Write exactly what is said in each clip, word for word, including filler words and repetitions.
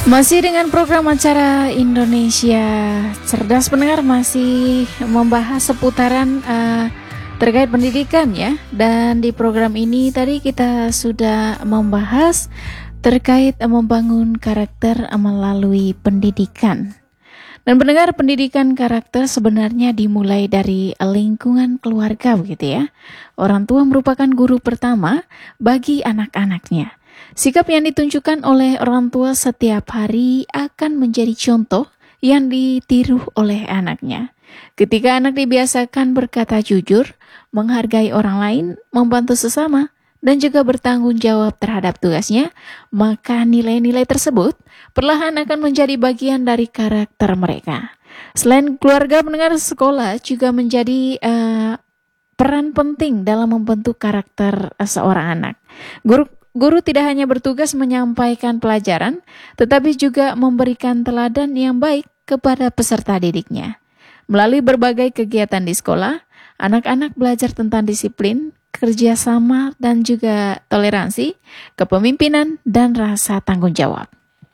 Masih dengan program acara Indonesia Cerdas, pendengar, masih membahas seputaran uh, terkait pendidikan ya. Dan di program ini tadi kita sudah membahas terkait uh, membangun karakter uh, melalui pendidikan. Dan pendengar, pendidikan karakter sebenarnya dimulai dari lingkungan keluarga begitu ya. Orang tua merupakan guru pertama bagi anak-anaknya. Sikap yang ditunjukkan oleh orang tua setiap hari akan menjadi contoh yang ditiru oleh anaknya. Ketika anak dibiasakan berkata jujur, menghargai orang lain, membantu sesama, dan juga bertanggung jawab terhadap tugasnya, maka nilai-nilai tersebut perlahan akan menjadi bagian dari karakter mereka. Selain keluarga, pendengar, sekolah juga menjadi uh, peran penting dalam membentuk karakter uh, seorang anak. Guru Guru tidak hanya bertugas menyampaikan pelajaran, tetapi juga memberikan teladan yang baik kepada peserta didiknya. Melalui berbagai kegiatan di sekolah, anak-anak belajar tentang disiplin, kerjasama, dan juga toleransi, kepemimpinan, dan rasa tanggung jawab.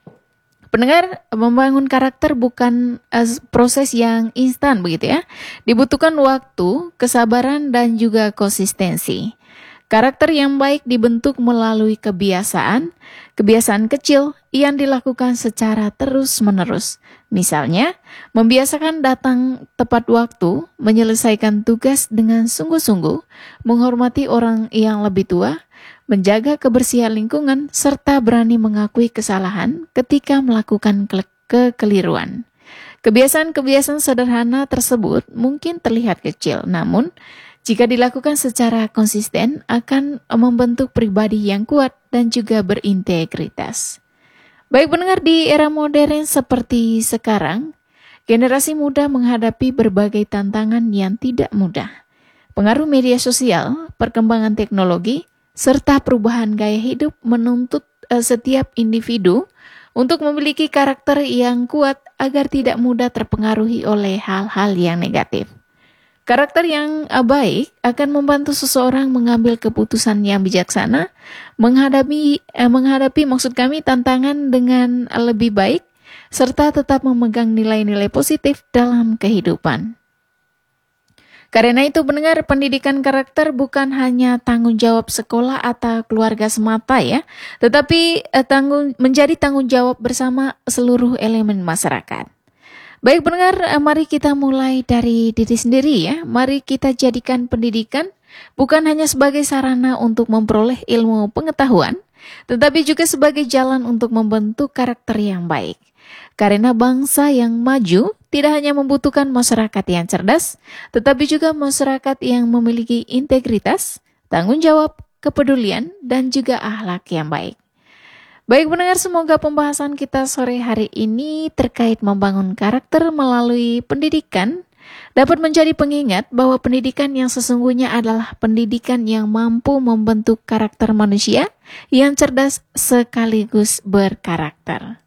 Pendengar, membangun karakter bukan uh, proses yang instan begitu ya. Dibutuhkan waktu, kesabaran, dan juga konsistensi. Karakter yang baik dibentuk melalui kebiasaan, kebiasaan kecil yang dilakukan secara terus-menerus. Misalnya, membiasakan datang tepat waktu, menyelesaikan tugas dengan sungguh-sungguh, menghormati orang yang lebih tua, menjaga kebersihan lingkungan, serta berani mengakui kesalahan ketika melakukan ke- kekeliruan. Kebiasaan-kebiasaan sederhana tersebut mungkin terlihat kecil, namun jika dilakukan secara konsisten, akan membentuk pribadi yang kuat dan juga berintegritas. Baik pendengar, di era modern seperti sekarang, generasi muda menghadapi berbagai tantangan yang tidak mudah. Pengaruh media sosial, perkembangan teknologi, serta perubahan gaya hidup menuntut uh, setiap individu untuk memiliki karakter yang kuat agar tidak mudah terpengaruhi oleh hal-hal yang negatif. Karakter yang baik akan membantu seseorang mengambil keputusan yang bijaksana, menghadapi eh, menghadapi maksud kami tantangan dengan lebih baik, serta tetap memegang nilai-nilai positif dalam kehidupan. Karena itu pendengar, pendidikan karakter bukan hanya tanggung jawab sekolah atau keluarga semata ya, tetapi eh, tanggung menjadi tanggung jawab bersama seluruh elemen masyarakat. Baik pendengar, mari kita mulai dari diri sendiri ya. Mari kita jadikan pendidikan bukan hanya sebagai sarana untuk memperoleh ilmu pengetahuan, tetapi juga sebagai jalan untuk membentuk karakter yang baik. Karena bangsa yang maju tidak hanya membutuhkan masyarakat yang cerdas, tetapi juga masyarakat yang memiliki integritas, tanggung jawab, kepedulian, dan juga akhlak yang baik. Baik pendengar, semoga pembahasan kita sore hari ini terkait membangun karakter melalui pendidikan dapat menjadi pengingat bahwa pendidikan yang sesungguhnya adalah pendidikan yang mampu membentuk karakter manusia yang cerdas sekaligus berkarakter.